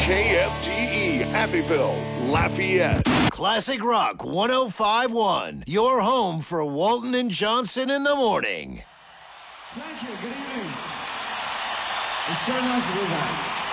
KFGE, Abbeville, Lafayette. Classic Rock 105.1, your home for Walton and Johnson in the morning. Thank you. Good evening. It's so nice to be back.